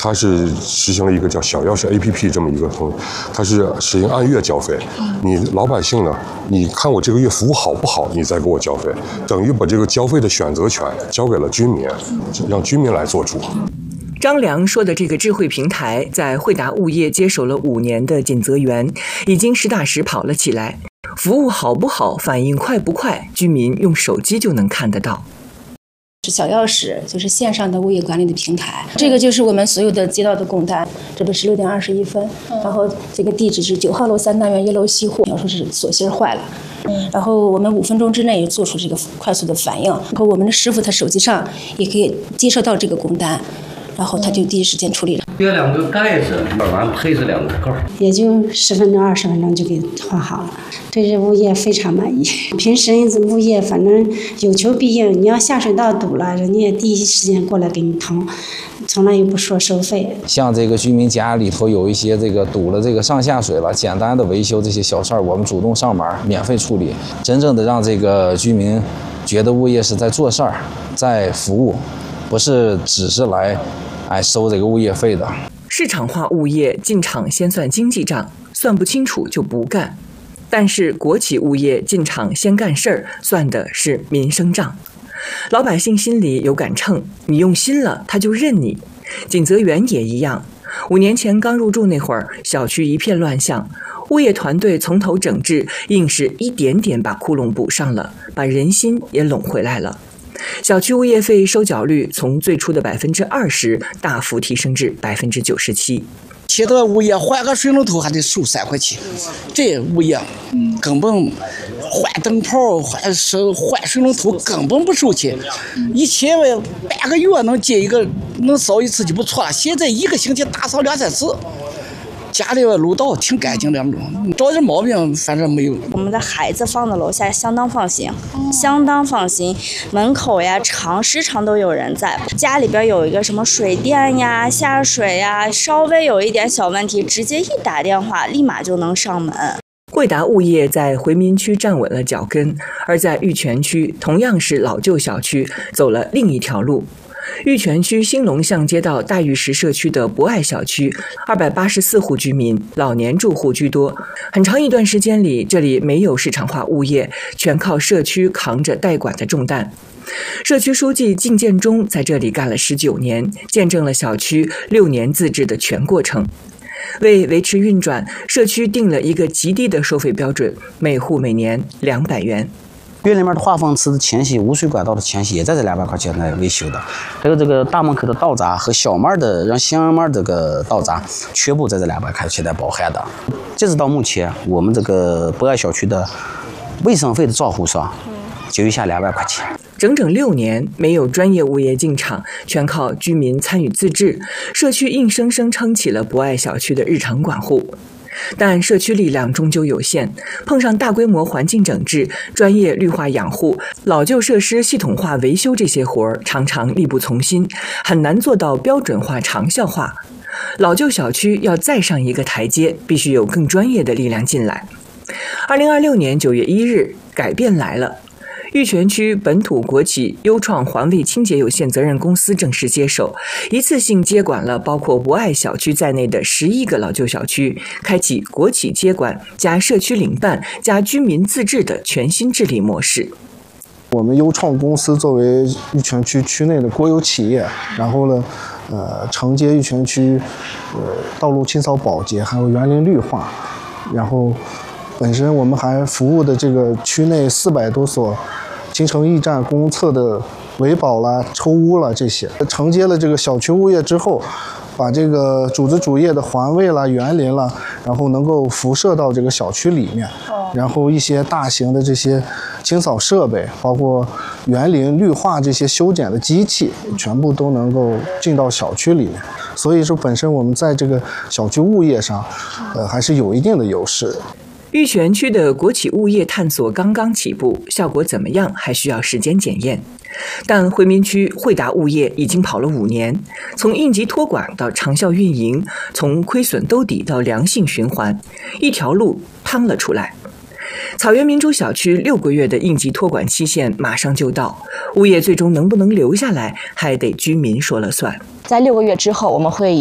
它是实行了一个叫小钥匙 APP 这么一个东西，它是实行按月交费。你老百姓呢，你看我这个月服务好不好，你再给我交费，等于把这个交费的选择权交给了居民，让居民来做主。 张良说的这个智慧平台，在惠达物业接手了5年的锦泽园，已经实打实跑了起来。服务好不好，反应快不快，居民用手机就能看得到。 小钥匙就是线上的物业管理的平台，这个就是我们所有的接到的工单，这都16点21分，然后这个地址是9号楼3单元1楼西户，要说是锁芯坏了，然后我们5分钟之内做出这个快速的反应，然后我们的师傅他手机上也可以接收到这个工单，然后他就第一时间处理了。 别2个盖子，完配是2个扣， 也就10分钟20分钟就给换好了。对这物业非常满意。平时物业反正有求必应，你要下水道堵了，人家也第一时间过来给你通，从来也不说收费。 像这个居民家里头有一些这个堵了这个上下水了，简单的维修这些小事儿，我们主动上门免费处理，真正的让这个居民觉得物业是在做事儿，在服务，不是只是来收这个物业费的。 市场化物业进场先算经济账，算不清楚就不干。但是国企物业进场先干事儿，算的是民生账。老百姓心里有杆秤，你用心了，他就认你。锦泽园也一样，5年前刚入住那会儿，小区一片乱象，物业团队从头整治，硬是一点点把窟窿补上了，把人心也拢回来了。小区物业费收缴率从最初的20%大幅提升至97%。 其他物业换个水龙头还得收3块钱，这物业根本换灯泡、换水龙头根本不收钱。以前半个月能接一个，能扫一次就不错了，现在1个星期打扫2、3次。家里楼道挺干净的，找点毛病反正没有。 我们的孩子放在楼下相当放心，门口呀时常都有人在。家里边有一个什么水电呀、下水呀，稍微有一点小问题，直接一打电话立马就能上门。 惠达物业在回民区站稳了脚跟，而在玉泉区同样是老旧小区，走了另一条路。玉泉区兴隆巷街道大玉石社区的博爱小区，284户居民，老年住户居多。很长一段时间里，这里没有市场化物业，全靠社区扛着代管的重担。社区书记靳建中在这里干了19年，见证了小区6年自治的全过程。为维持运转，社区定了一个极低的收费标准，每户每年200元。 院里面的化粪池的迁徙、污水管道的迁徙也在这200块钱来维修的，还有这个大门口的道闸和小门的让小门这个道闸，全部在这200块钱来包含的。截止到目前，我们这个博爱小区的卫生费的照户上就余下200块钱。 整整6年，没有专业物业进场，全靠居民参与自治，社区硬生生撑起了博爱小区的日常管护。但社区力量终究有限，碰上大规模环境整治、专业绿化养护、老旧设施系统化维修这些活儿，常常力不从心，很难做到标准化、长效化。老旧小区要再上一个台阶，必须有更专业的力量进来。2026年9月1日，改变来了。玉泉区本土国企优创环卫清洁有限责任公司正式接手，一次性接管了包括博爱小区在内的11个老旧小区，开启国企接管加社区领办加居民自治的全新治理模式。 我们优创公司作为玉泉区区内的国有企业，然后呢，承接玉泉区道路清扫保洁，还有园林绿化，然后本身我们还服务的这个区内400多所京城驿站公厕的维保啦、抽污啦这些，承接了这个小区物业之后，把这个主资主业的环卫啦、园林啦，然后能够辐射到这个小区里面，然后一些大型的这些清扫设备，包括园林绿化这些修剪的机器，全部都能够进到小区里面。所以说，本身我们在这个小区物业上，还是有一定的优势。 玉泉区的国企物业探索刚刚起步，效果怎么样还需要时间检验。但回民区惠达物业已经跑了5年，从应急托管到长效运营，从亏损兜底到良性循环，一条路趟了出来。草原民主小区6个月的应急托管期限马上就到，物业最终能不能留下来，还得居民说了算。 在6个月之后，我们会